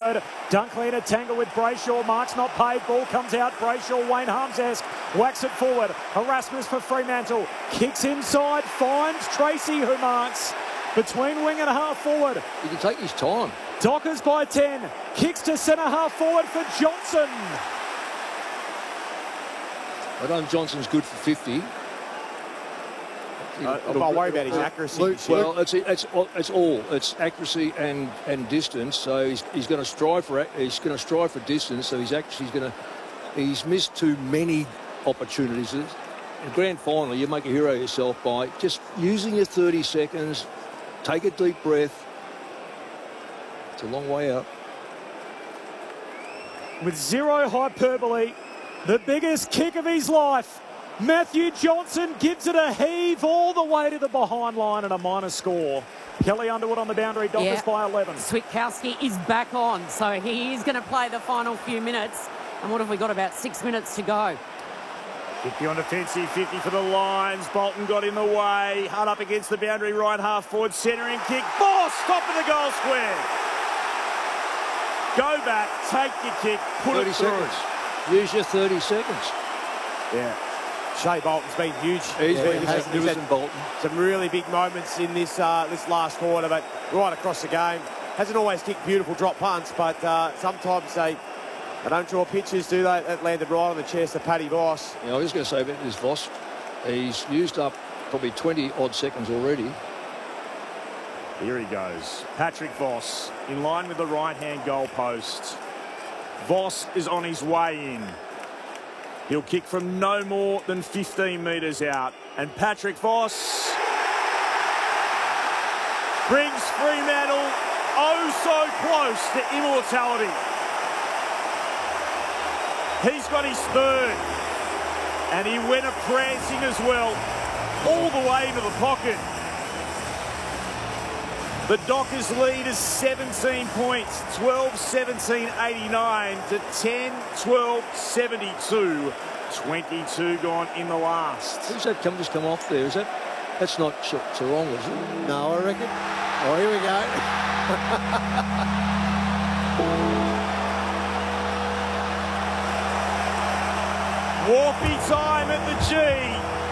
forward. Dunkley in a tangle with Brayshaw. Mark's not paid. Ball comes out. Brayshaw, Wayne Harmsesk whacks it forward. Erasmus for Fremantle. Kicks inside. Finds Tracy, who marks between wing and half forward. He can take his time. Dockers by 10. Kicks to centre half forward for Johnson. I don't know if Johnson's good for 50. I'll worry about his accuracy. Well, it's all. It's accuracy and distance. So he's going to strive for distance. So he's missed too many opportunities. In the grand final, you make a hero of yourself by just using your 30 seconds. Take a deep breath. It's a long way out. With zero hyperbole, the biggest kick of his life. Matthew Johnson gives it a heave all the way to the behind line and a minor score. Kelly Underwood on the boundary, Dockers by 11. Switkowski is back on, so he is going to play the final few minutes. And what have we got? About 6 minutes to go. 50 on defensive, 50 for the Lions. Bolton got in the way. Hard up against the boundary, right half forward, centering kick. Boss, top of the goal square. Go back, take your kick, put 30 it through. seconds. Use your 30 seconds. Yeah. Shea Bolton's been huge. He's had Bolton. Some really big moments in this last quarter, but right across the game. Hasn't always kicked beautiful drop punts, but sometimes they don't draw pitches, do they? That landed right on the chest of Paddy Voss. Yeah, I was going to say about this Voss. He's used up probably 20-odd seconds already. Here he goes. Patrick Voss in line with the right-hand goal post. Voss is on his way in. He'll kick from no more than 15 metres out. And Patrick Voss brings Fremantle oh so close to immortality. He's got his third. And he went a prancing as well, all the way into the pocket. The Dockers lead is 17 points, 12-17-89 to 10-12-72. 22 gone in the last. Who's that just come off there? That's not Toronto, is it? No, I reckon. Oh, here we go. Warpy time at the G.